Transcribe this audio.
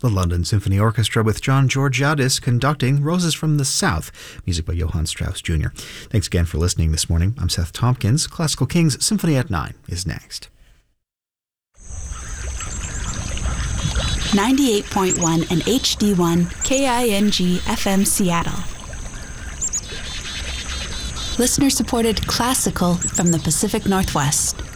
The London Symphony Orchestra with John Georgiadis conducting Roses from the South, music by Johann Strauss Jr. Thanks again for listening this morning. I'm Seth Tompkins. Classical Kings Symphony at 9 is next. 98.1 and HD1 KING FM Seattle. Listener-supported classical from the Pacific Northwest.